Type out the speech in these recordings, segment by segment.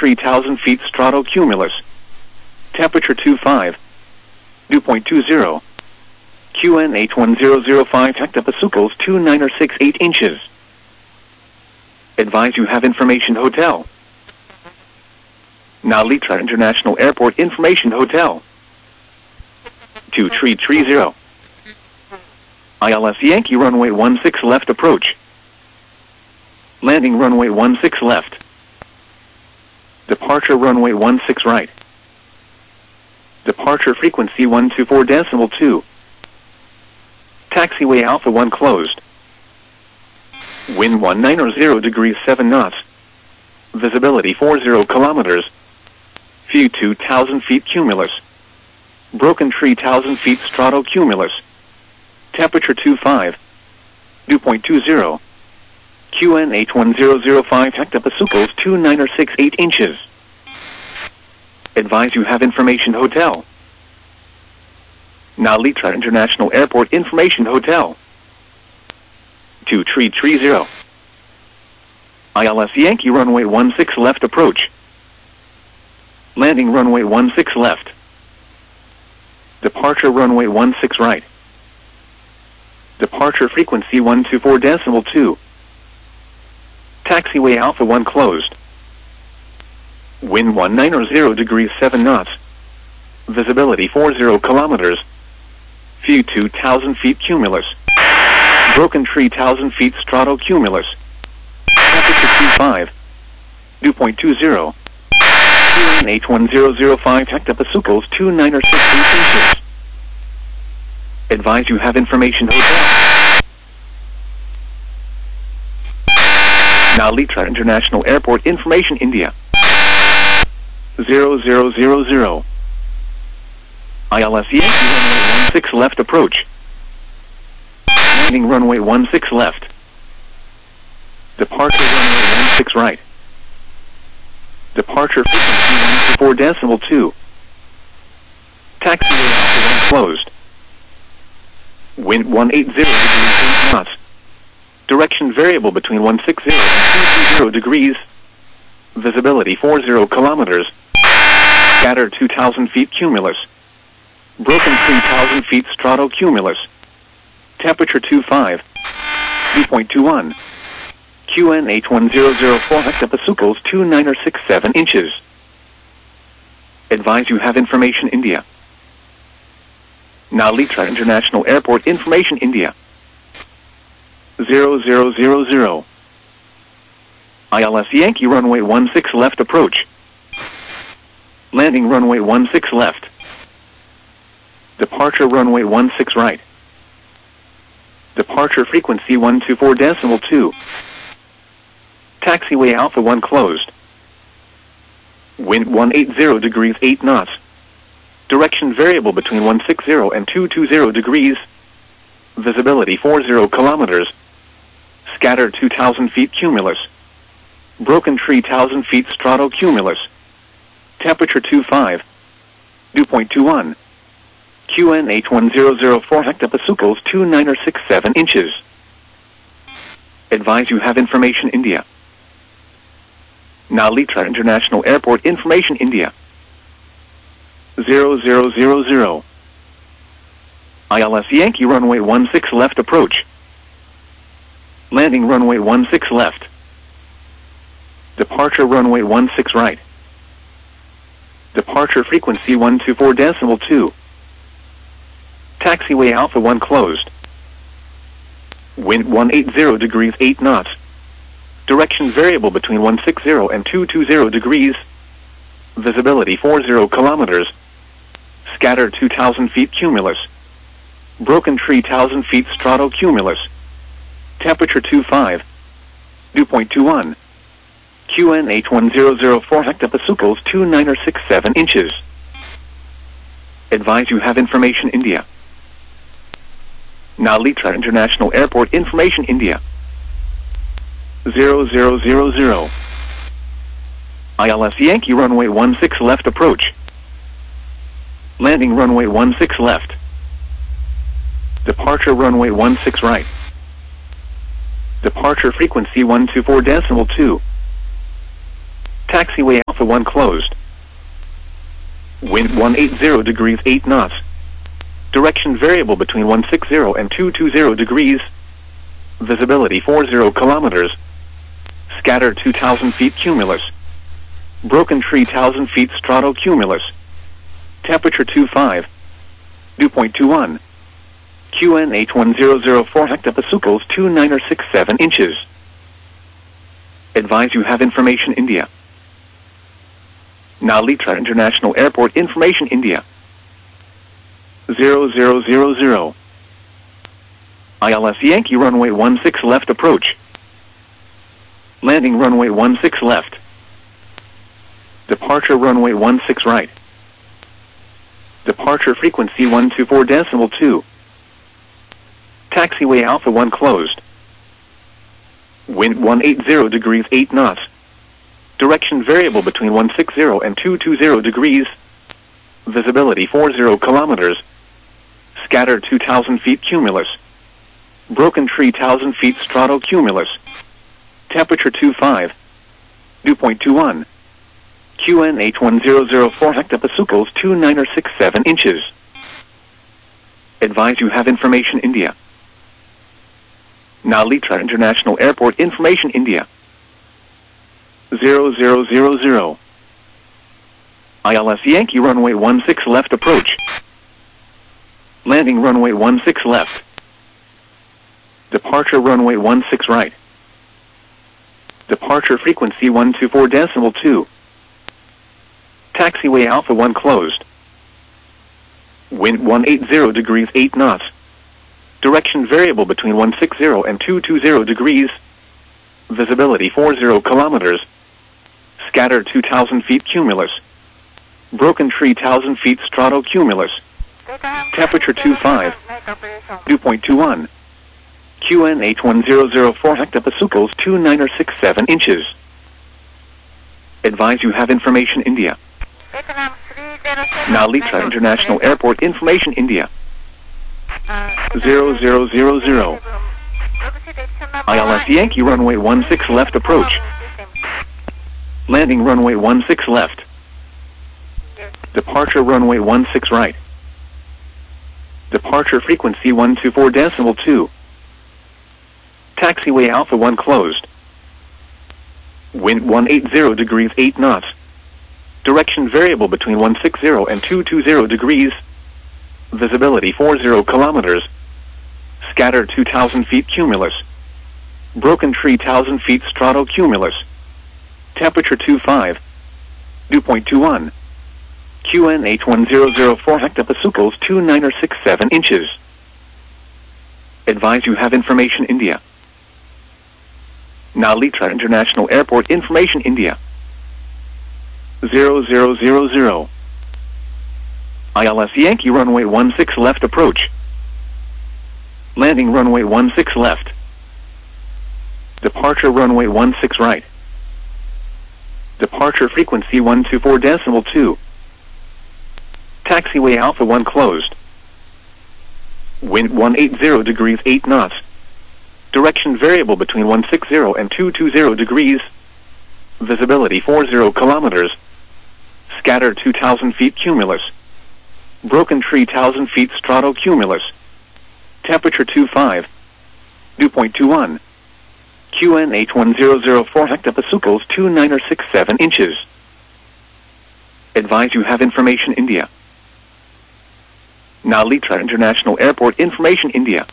3000 feet stratocumulus. Temperature 25. Dew point 20. QNH1005 hectopascals 2968 inches. Advise you have information hotel. Nalitra International Airport Information Hotel. 2330. ILS Yankee runway 16 left approach. Landing runway 16 left. Departure runway 16 right. Departure frequency 124.2. Taxiway Alpha 1 closed. Wind 190 degrees 7 knots. Visibility 40 kilometers. View 2,000 feet cumulus. Broken tree 1,000 feet stratocumulus. Temperature 25. Dew point 20. QNH1005 hectopascals 2968 inches. Advise you have information hotel. Nalitra International Airport Information Hotel. 2330. ILS Yankee runway 16 left approach. Landing runway 16 left. Departure runway 16 right. Departure frequency 124.2. Taxiway Alpha 1 closed. Wind 190 degrees 7 knots. Visibility 40 kilometers. View 2,000 feet cumulus. Broken tree 1,000 feet stratocumulus. Temperature 25. Dew point 20. QNH1005 hectopascals 2968 inches. Advise you have information hotel. Nalitra International Airport Information India. 0000. ILS Yankee runway 16 left approach. Landing runway 16 left. Departure runway 16 right. Departure frequency 124.2. Taxiway Alpha 1 closed. Wind 180 degrees 8 knots. Direction variable between 160 and 220 degrees. Visibility 40 kilometers. Scattered 2,000 feet cumulus. Broken 3,000 feet stratocumulus. Temperature 25. Dew point 21. QNH1004 hectopascals 2967 inches. Advise you have information India. Nalitra International Airport Information India. 0000. ILS Yankee runway 16 left approach. Landing runway 16 left. Departure runway 16 right. Departure frequency 124.2. Taxiway Alpha 1 closed. Wind 180 degrees 8 knots. Direction variable between 160 and 220 degrees. Visibility 40 kilometers. Scattered 2,000 feet cumulus. Broken tree 1,000 feet stratocumulus. Temperature 25. Dew point 21. QNH1004 hectopascals 2967 inches. Advise you have information India. Nalitra International Airport Information India. 0000. ILS Yankee runway 16 left approach. Landing runway 16 left. Departure runway 16 right. Departure frequency 124.2. Taxiway Alpha 1 closed. Wind 180 degrees 8 knots. Direction variable between 160 and 220 degrees. Visibility 40 kilometers. Scattered 2,000 feet cumulus. Broken tree 1,000 feet stratocumulus. Temperature 25. Dew point 21. QNH1004 hectopascals 2967 inches. Advise you have information India. Nalitra International Airport Information India. 0000. ILS Yankee runway 16 left approach. Landing runway 16 left. Departure runway 16 right. Departure frequency 124.2. Taxiway Alpha Alpha 1 closed. Wind 180 degrees 8 knots. Direction variable between 160 and 220 degrees. Visibility 40 kilometers. Scatter 2,000 feet cumulus. Broken tree 1,000 feet stratocumulus. Temperature 25. Dew point 21. QNH 1004 hectopascals 2967 inches. Advise you have information India. Nalitra International Airport information India. 0000. ILS Yankee runway 16 left approach. Landing runway 16 left. Departure runway 16 right. Departure frequency 124.2. Taxiway Alpha 1 closed. Wind 180 degrees 8 knots. Direction variable between 160 and 220 degrees. Visibility 40 kilometers. Scatter 2,000 feet cumulus. Broken tree 1,000 feet stratocumulus. Temperature 25. Dew point 21. QNH 1004 hectopascals 2967 inches. Advise you have information India. Nalitra International Airport information India. 0000. ILS Yankee runway 16 left approach. Landing runway 16 left. Departure runway 16 right. Departure frequency 124.2. Taxiway Alpha 1 closed. Wind 180 degrees 8 knots. Direction variable between 160 and 220 degrees. Visibility 40 kilometers. Scatter 2,000 feet cumulus. Broken tree 1,000 feet stratocumulus. Temperature 25. Dew point 21. QNH 1004 hectopascals 2967 inches. Advise you have information India. Nalitra International Airport information India. 0000. ILS Yankee runway 16 left approach. Landing runway 16 left. Departure runway 16 right. Departure frequency 124.2. Taxiway Alpha 1 closed. Wind 180 degrees 8 knots. Direction variable between 160 and 220 degrees. Visibility 40 kilometers. Scatter 2,000 feet cumulus. Broken tree 1,000 feet stratocumulus. Temperature 25. Dew point 21. QNH 1004 hectopascals 2967 inches. Advise you have information India. Nalitra International Airport information India. 0000. ILS Yankee runway 16 left approach. Landing runway 16 left. Departure runway 16 right. Departure frequency 124.2. Taxiway Alpha 1 closed. Wind 180 degrees 8 knots. Direction variable between 160 and 220 degrees. Visibility 40 kilometers. Scatter 2,000 feet cumulus. Broken tree 1,000 feet stratocumulus. Temperature 25. Dew point 21. QNH 1004 hectopascals 2967 inches. Advise you have information India. Nalitra International Airport information India.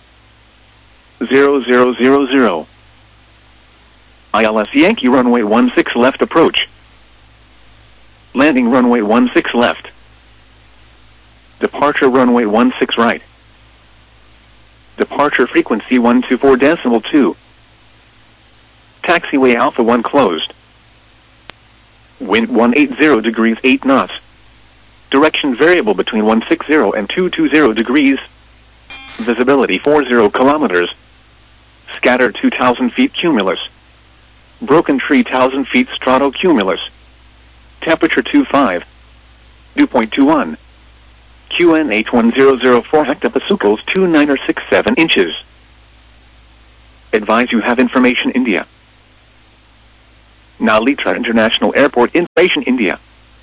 0000. ILS Yankee runway 16 left approach. Landing runway 16 left. Departure runway 16 right. Departure frequency 124.2. Taxiway Alpha 1 closed. Wind 180 degrees 8 knots. Direction variable between 160 and 220 degrees. Visibility 40 kilometers. Scatter 2,000 feet cumulus. Broken tree 1,000 feet stratocumulus. Temperature 25. Dew point 21. QNH 1004 hectopascals 2967 inches. Advise you have information India. Nalitra International Airport information India.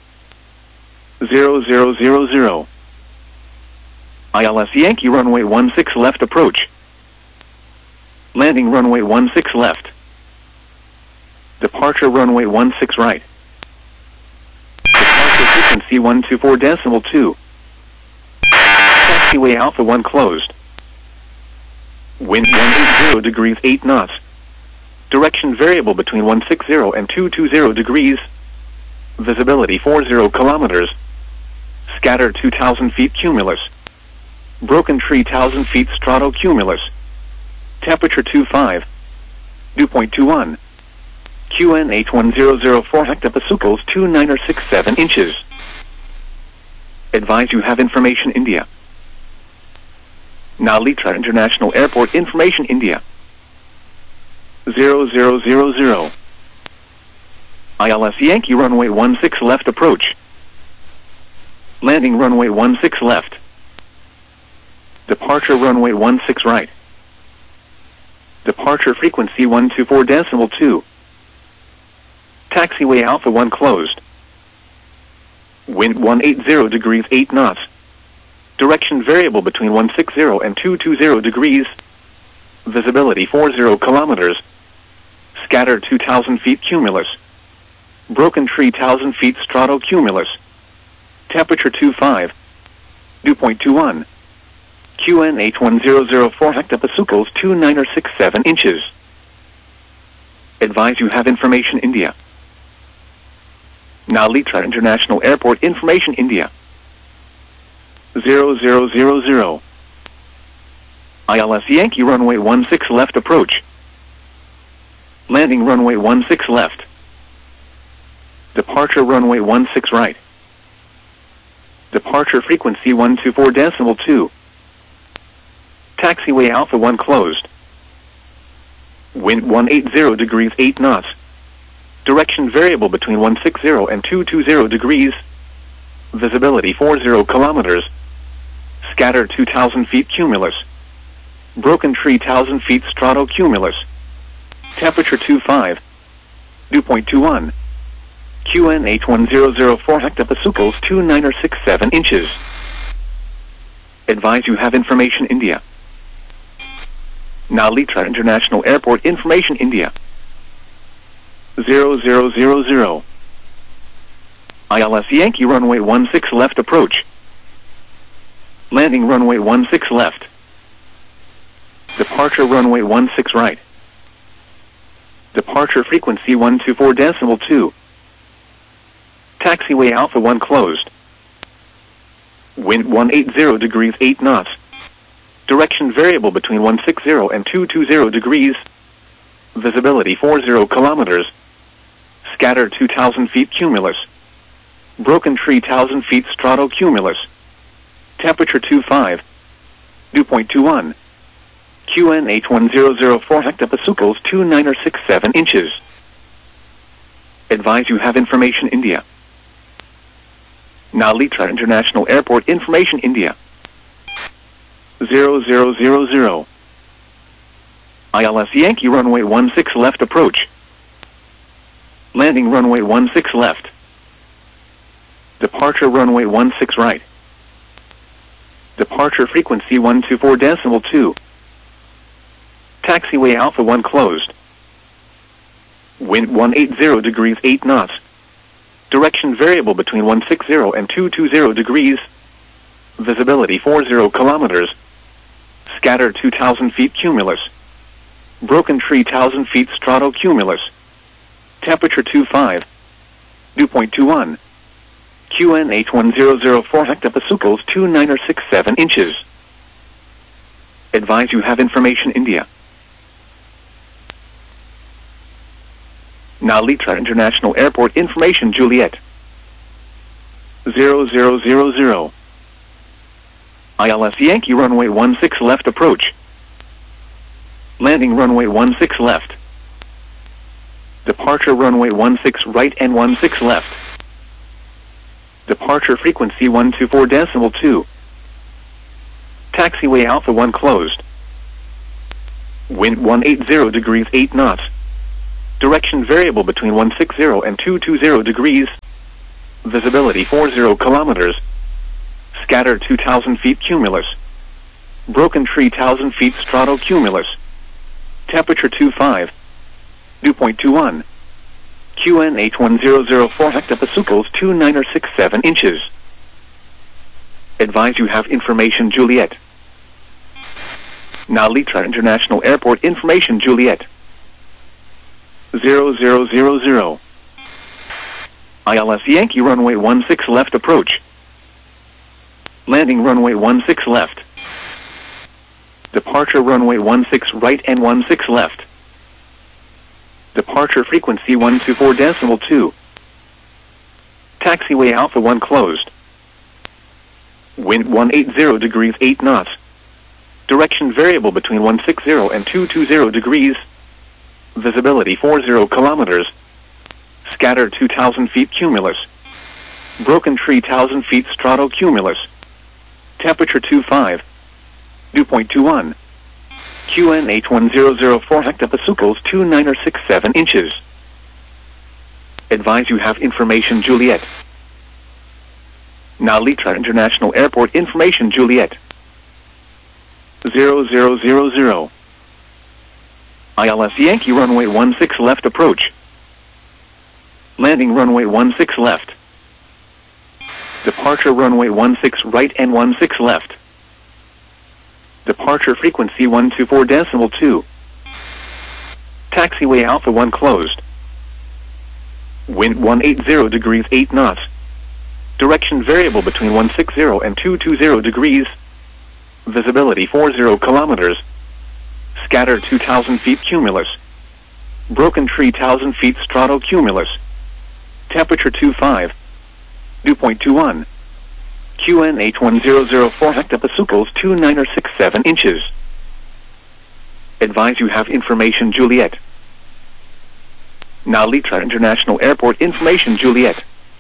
0000. ILS Yankee runway 16 left approach. Landing runway 16 left. Departure runway 16 right. Departure frequency 124.2. Taxiway Alpha 1 closed. Wind 180 degrees 8 knots. Direction variable between 160 and 220 degrees. Visibility 40 kilometers. Scatter 2,000 feet cumulus. Broken tree 1,000 feet stratocumulus. Temperature 25. Dew point 21. QNH 1004 hectopascals 2967 inches. Advise you have information India. Nalitra International Airport information India. 0000. ILS Yankee runway 16 left approach. Landing runway 16 left. Departure runway 16 right. Departure frequency 124.2. Taxiway Alpha 1 closed. Wind 180 degrees 8 knots. Direction variable between 160 and 220 degrees. Visibility 40 kilometers. Scatter 2,000 feet cumulus. Broken tree 1,000 feet stratocumulus. Temperature 25. Dew point 21. QNH 1004 hectopascals 2967 inches. Advise you have information India. Nalitra International Airport information India. 0000. ILS Yankee runway 16 left approach. Landing runway 16 left. Departure runway 16 right. Departure frequency 124.2. Taxiway Alpha 1 closed. Wind 180 degrees 8 knots. Direction variable between 160 and 220 degrees. Visibility 40 kilometers. Scatter 2,000 feet cumulus. Broken tree 1,000 feet stratocumulus. Temperature 25. Dew point 21. QNH 1004 hectopascals 2967 inches. Advise you have information India. Nalitra International Airport information India. 0000. ILS Yankee runway 16 left approach. Landing runway 16 left. Departure runway 16 right. Departure frequency 124.2. Taxiway Alpha 1 closed. Wind 180 degrees 8 knots. Direction variable between 160 and 220 degrees. Visibility 40 kilometers. Scatter 2,000 feet cumulus. Broken tree 1,000 feet stratocumulus. Temperature 25. Dew point 21. QNH 1004 hectopascals 2967 inches. Advise you have information India. Nalitra International Airport information India. 0000. ILS Yankee runway 16 left approach. Landing runway 16 left. Departure runway 16 right. Departure frequency 124.2. Taxiway Alpha 1 closed. Wind 180 degrees 8 knots. Direction variable between 160 and 220 degrees. Visibility 40 kilometers. Scatter 2,000 feet cumulus. Broken tree 1,000 feet stratocumulus. Temperature 25. Dew point 21. QNH 1004 hectopascals 2967 inches. Advise you have information India. Nalitra International Airport information Juliet. 0000. ILS Yankee runway 16 left approach. Landing runway 16 left. Departure runway 16 right and 16 left. Departure frequency 124.2. Taxiway Alpha 1 closed. Wind 180 degrees 8 knots. Direction variable between 160 and 220 degrees. Visibility 40 kilometers. Scattered 2,000 feet cumulus. Broken tree 1,000 feet stratocumulus. Temperature 25. Dew point 21. QN 81004 hectopascals 2967 inches. Advise you have information Juliet. Now Litra International Airport information Juliet. 0000. ILS Yankee runway 16 left approach. Landing runway 16 left. Departure runway 16 right and 16 left. Departure frequency 124.2. Taxiway Alpha 1 closed. Wind 180 degrees 8 knots. Direction variable between 160 and 220 degrees. Visibility 40 kilometers. Scattered 2,000 feet cumulus. Broken tree 1,000 feet stratocumulus. Temperature 25. Dew point 21. QN 81004 hectopascals 2967 inches. Advise you have information Juliet. Now Litra International Airport information Juliet. 0000. ILS Yankee runway 16 left approach. Landing runway 16 left. Departure runway 16 right and 16 left. Departure frequency 124.2. Taxiway Alpha 1 closed. Wind 180 degrees 8 knots. Direction variable between 160 and 220 degrees. Visibility 40 kilometers. Scattered 2,000 feet cumulus. Broken tree 1,000 feet stratocumulus. Temperature 25. Dew point 21. QN 81004 hectopascals 2967 inches. Advise you have information Juliet. Now Litra International Airport information Juliet.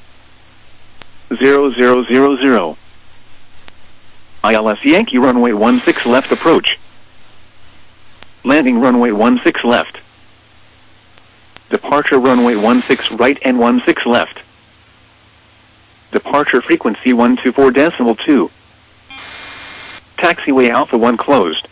0000. ILS Yankee runway 16 left approach. Landing runway 16 left. Departure runway 16 right and 16 left. Departure frequency 124.2. Taxiway Alpha 1 closed.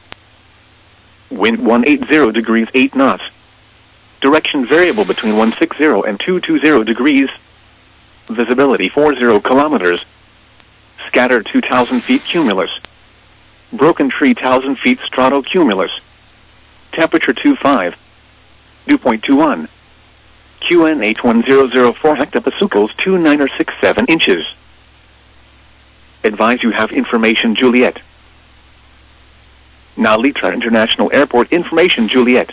Wind 180 degrees 8 knots. Direction variable between 160 and 220 degrees. Visibility 40 kilometers. Scattered 2,000 feet cumulus. Broken tree 1,000 feet stratocumulus. Temperature 25. Dew point 21. QN 81004 hectopascals 2967 inches. Advise you have information Juliet. Now Litra International Airport information Juliet.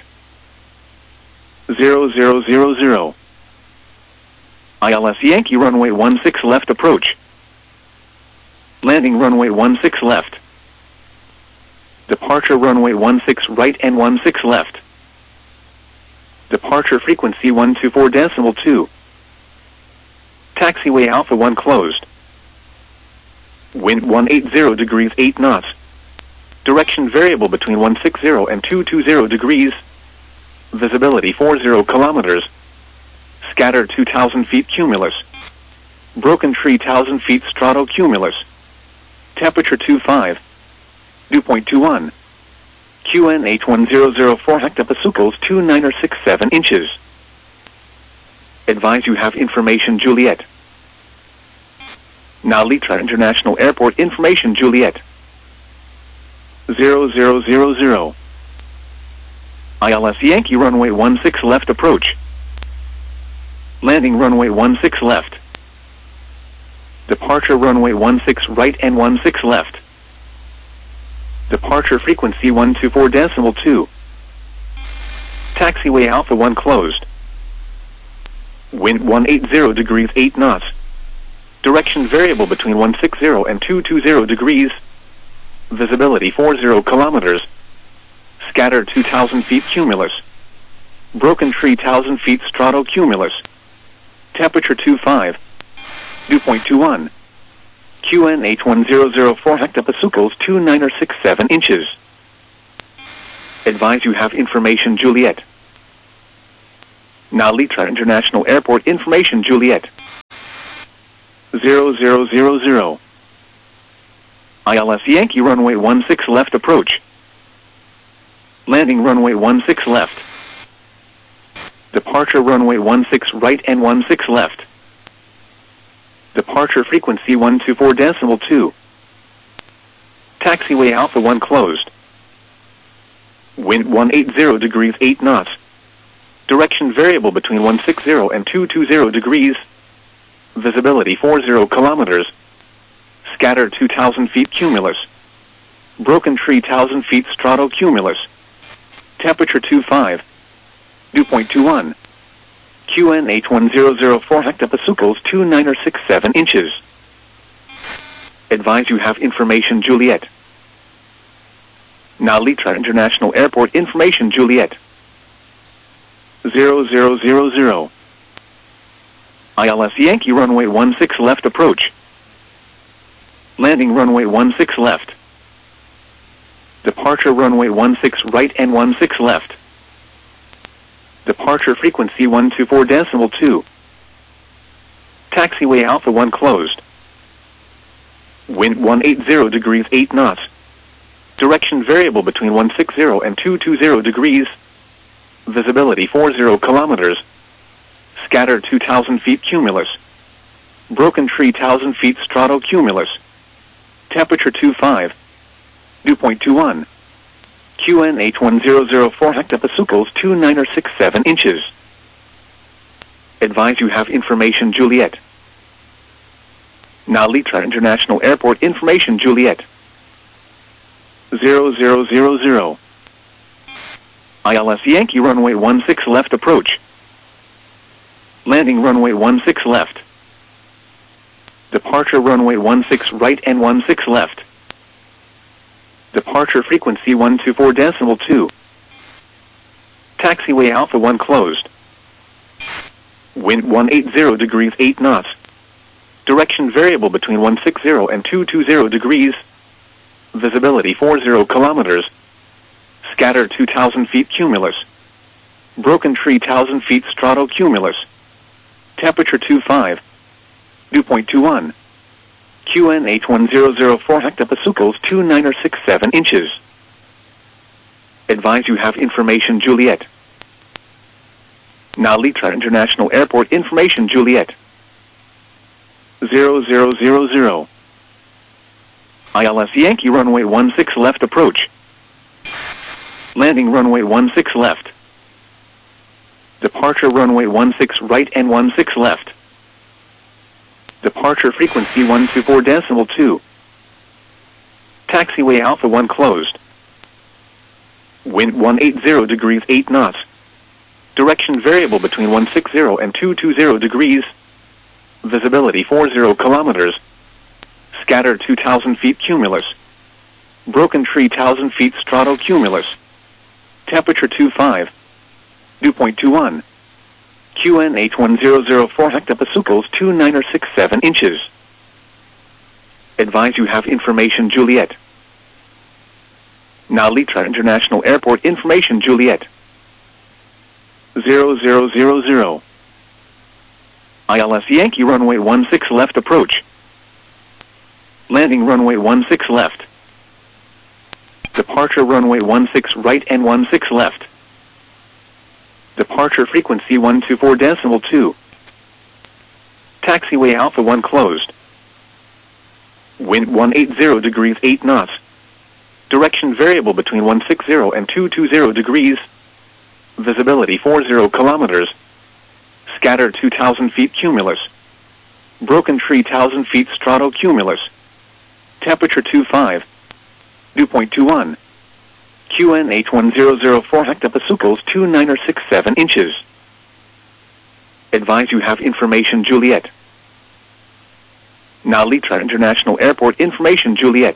0000. ILS Yankee runway 16 left approach. Landing runway 16 left. Departure runway 16 right and 16 left. Departure frequency 124.2. Taxiway Alpha 1 closed. Wind 180 degrees 8 knots. Direction variable between 160 and 220 degrees. Visibility 40 kilometers. Scattered 2,000 feet cumulus. Broken tree 1,000 feet stratocumulus. Temperature 25. Dew point 21. QN 81004 hectopascals 2967 inches. Advise you have information Juliet. Now Litra International Airport information Juliet. 0000. ILS Yankee runway 16 left approach. Landing runway 16 left. Departure runway 16 right and 16 left. Departure frequency 124.2. Taxiway Alpha 1 closed. Wind 180 degrees 8 knots. Direction variable between 160 and 220 degrees. Visibility 40 kilometers. Scattered 2,000 feet cumulus. Broken tree 1,000 feet stratocumulus. Temperature 25. Dew point 21. QN 81004 hectopascals 2967 inches. Advise you have information Juliet. Now Litra International Airport information Juliet. 0000. ILS Yankee runway 16 left approach. Landing runway 16 left. Departure runway 16 right and 16 left. Departure frequency 124.2. Taxiway Alpha 1 closed. Wind 180 degrees 8 knots. Direction variable between 160 and 220 degrees. Visibility 40 kilometers. Scatter 2,000 feet cumulus. Broken tree 1,000 feet stratocumulus. Temperature 25. Dew point 21. QNH 1004 hectopascals 2967 inches. Advise you have information Juliet. Now Litra International Airport information Juliet. 0000. ILS Yankee runway 16 left approach. Landing runway 16 left. Departure runway 16 right and 16 left. Departure frequency 124.2. Taxiway Alpha 1 closed. Wind 180 degrees 8 knots. Direction variable between 160 and 220 degrees. Visibility 40 kilometers. Scatter 2,000 feet cumulus. Broken tree 1,000 feet stratocumulus. Temperature 25. Dew point 21. QNH 1004 hectopascals 2967 inches. Advise you have information Juliet. Now Litra International Airport information Juliet. 0000. ILS Yankee runway 16 left approach. Landing runway 16 left. Departure runway 16 right and 16 left. Departure frequency 124.2. Taxiway Alpha 1 closed. Wind 180 degrees 8 knots. Direction variable between 160 and 220 degrees. Visibility 40 kilometers. Scatter 2,000 feet cumulus. Broken tree 1,000 feet stratocumulus. Temperature 25. Dew point 21. QNH 1004 hectopascals 2967 inches. Advise you have information Juliet. Now Litra International Airport information Juliet. 0000. ILS Yankee runway 16 left approach. Landing runway 16 left. Departure runway 16 right and 16 left. Departure frequency 124.2. Taxiway Alpha 1 closed. Wind 180 degrees 8 knots. Direction variable between 160 and 220 degrees. Visibility 40 kilometers. Scatter 2,000 feet cumulus. Broken tree 1,000 feet stratocumulus. Temperature 25. Dew point 21. QNH 1004 hectopascals 2967 inches. Advise you have information Juliet. Now Litra International Airport information Juliet. 0000. ILS Yankee runway 16 left approach. Landing runway 16 left. Departure runway 16 right and 16 left. Departure frequency 124.2. 2. Taxiway Alpha 1 closed. Wind 180 degrees 8 knots. Direction variable between 160 and 220 degrees. Visibility 40 kilometers. Scatter 2,000 feet cumulus. Broken tree 1,000 feet stratocumulus. Temperature 25. Dew point 21. QNH 1004 hectopascals 2967 inches. Advise you have information Juliet. Now Litra International Airport information Juliet.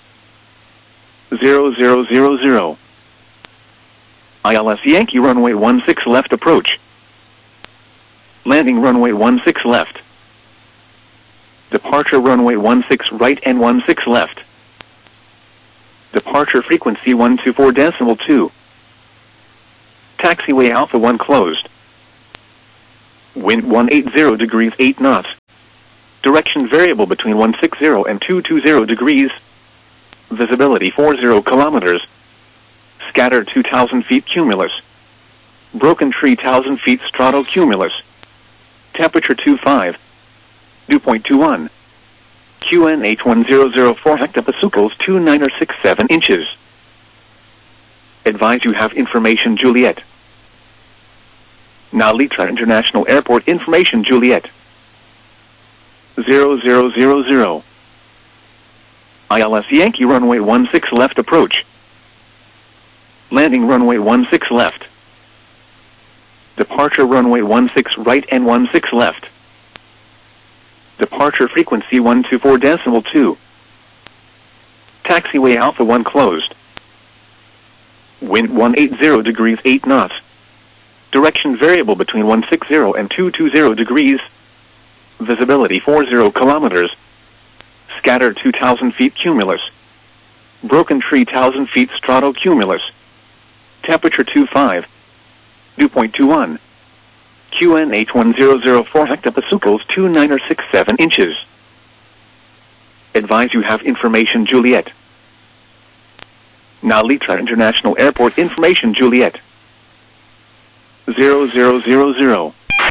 0000. ILS Yankee runway 16 left approach. Landing runway 16 left. Departure runway 16 right and 16 left. Departure frequency 124.2. Taxiway Alpha 1 closed. Wind 180 degrees 8 knots. Direction variable between 160 and 220 degrees. Visibility 40 kilometers. Scattered 2,000 feet cumulus. Broken tree 1,000 feet stratocumulus. Temperature 25. Dew point 21. QNH 1004 hectopascals 2967 inches. Advise you have information Juliet. Now Litra International Airport information Juliet. 0000. ILS Yankee runway 16 left approach. Landing runway 16 left. Departure runway 16 right and 16 left. Departure frequency 124.2. Taxiway Alpha 1 closed. Wind 180 degrees 8 knots. Direction variable between 160 and 220 degrees. Visibility 40 kilometers. Scattered 2,000 feet cumulus. Broken tree 1,000 feet stratocumulus. Temperature 25. Dew point 21. QNH 1004 hectopascals 2967 inches. Advise you have information Juliet. Now Litra International Airport information Juliet. 0000.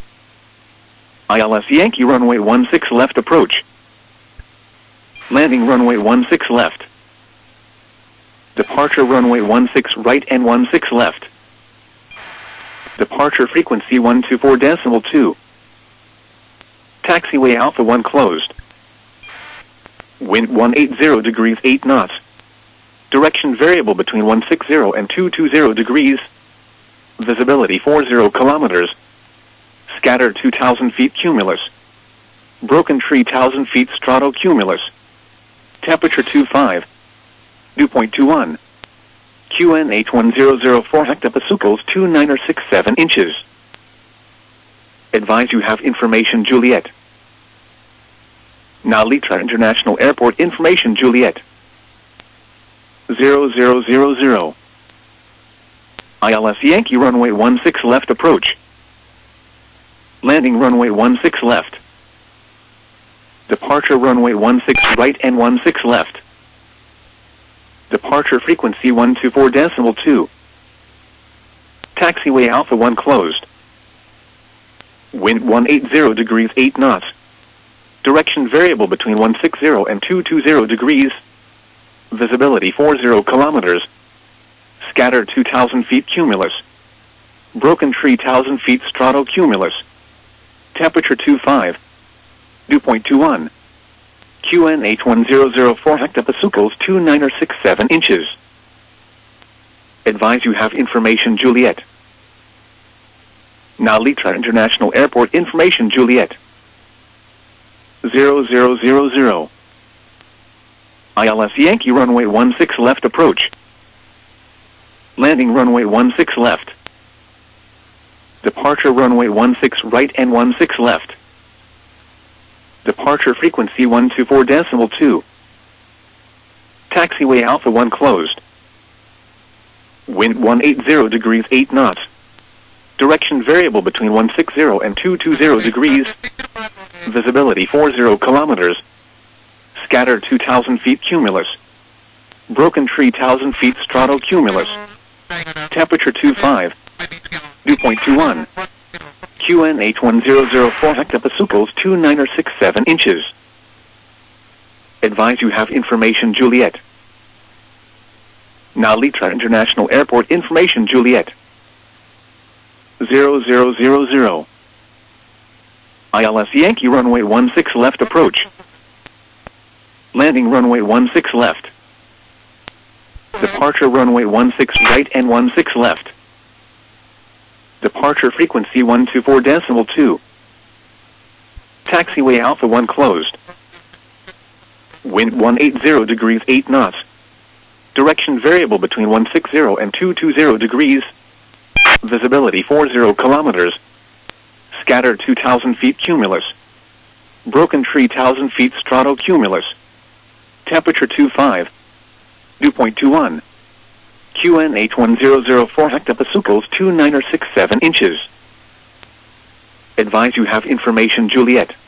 ILS Yankee runway 16 left approach. Landing runway 16 left. Departure runway 16 right and 16 left. Departure frequency 124.2. Taxiway Alpha 1 closed. Wind 180 degrees 8 knots. Direction variable between 160 and 220 degrees. Visibility 40 kilometers. Scattered 2,000 feet cumulus. Broken tree 1,000 feet stratocumulus. Temperature 25. Dew point 21. QNH 1004 hectopascals 2967 inches. Advise you have information Juliet. Now Litra International Airport information Juliet. 0000. ILS Yankee runway 16 left approach. Landing runway 16 left. Departure runway 16 right and 16 left. Departure frequency 124.2. Taxiway Alpha 1 closed. Wind 180 degrees 8 knots. Direction variable between 160 and 220 degrees. Visibility 40 kilometers. Scattered 2,000 feet cumulus. Broken tree 1,000 feet stratocumulus. Temperature 25. Dew point 21. QNH 1004 hectopascals 2967 inches. Advise you have information Juliet. Now Litra International Airport information Juliet. 0000. ILS Yankee runway 16 left approach. Landing runway 16 left. Departure runway 16 right and 16 left. Departure frequency 124.2. Taxiway Alpha 1 closed. Wind 180 degrees 8 knots. Direction variable between 160 and 220 degrees. Visibility 40 kilometers. Scattered 2,000 feet cumulus. Broken tree 1,000 feet stratocumulus. Temperature 25. Dew point 21. QNH 1004 hectopascals 2967 inches. Advise you have information Juliet. Now Litra International Airport information Juliet. 0000. ILS Yankee runway 16 left approach. Landing runway 16 left. Departure runway 16 right and 16 left. Departure frequency 124.2. Taxiway Alpha 1 closed. Wind 180 degrees 8 knots. Direction variable between 160 and 220 degrees. Visibility 40 kilometers. Scattered 2,000 feet cumulus. Broken tree 1,000 feet stratocumulus. Temperature 25. Dew point 21. QNH 1004 hectopascals 2967 inches. Advise you have information, Juliet.